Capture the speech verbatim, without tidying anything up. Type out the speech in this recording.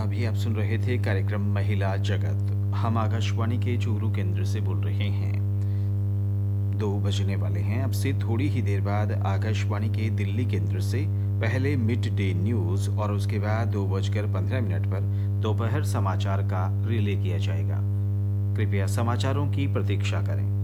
अभी आप सुन रहे थे कार्यक्रम महिला जगत। हम आकाशवाणी के चूरू केंद्र से बोल रहे हैं। दो बजने वाले हैं। अब से थोड़ी ही देर बाद आकाशवाणी के दिल्ली केंद्र से पहले मिड डे न्यूज और उसके बाद दो बजकर पंद्रह मिनट पर दोपहर समाचार का रिले किया जाएगा। कृपया समाचारों की प्रतीक्षा करें।